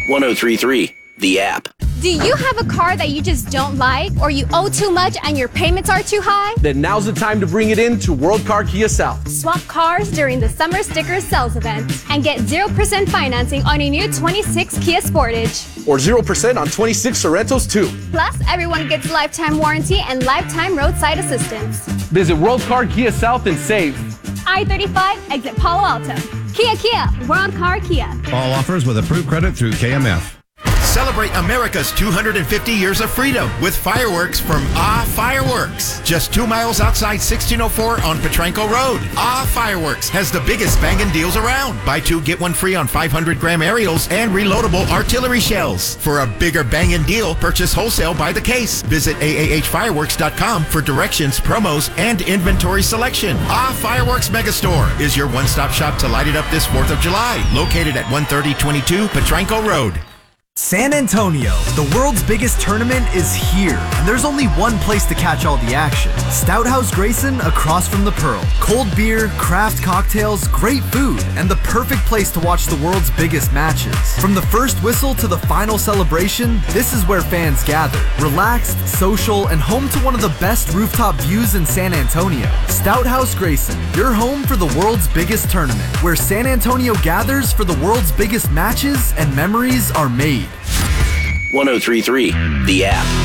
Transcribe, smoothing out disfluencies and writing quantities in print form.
1033 The App. Do you have a car that you just don't like, or you owe too much and your payments are too high? Then now's the time to bring it in to World Car Kia South. Swap cars during the Summer Sticker Sales event and get 0% financing on a new 26 Kia Sportage. Or 0% on 26 Sorrentos too. Plus, everyone gets lifetime warranty and lifetime roadside assistance. Visit World Car Kia South and save. I-35, exit Palo Alto. Kia, we're on Car Kia. All offers with approved credit through KMF. Celebrate America's 250 years of freedom with fireworks from Fireworks. Just 2 miles outside 1604 on Petranco Road. Fireworks has the biggest bangin' deals around. Buy 2, get 1 free on 500-gram aerials and reloadable artillery shells. For a bigger bangin' deal, purchase wholesale by the case. Visit aahfireworks.com for directions, promos, and inventory selection. Fireworks Megastore is your one-stop shop to light it up this 4th of July. Located at 13022 Petranco Road. San Antonio, the world's biggest tournament, is here, and there's only one place to catch all the action. Stout House Grayson, across from the Pearl. Cold beer, craft cocktails, great food, and the perfect place to watch the world's biggest matches. From the first whistle to the final celebration, this is where fans gather. Relaxed, social, and home to one of the best rooftop views in San Antonio. Stout House Grayson, your home for the world's biggest tournament, where San Antonio gathers for the world's biggest matches and memories are made. 1033 The App.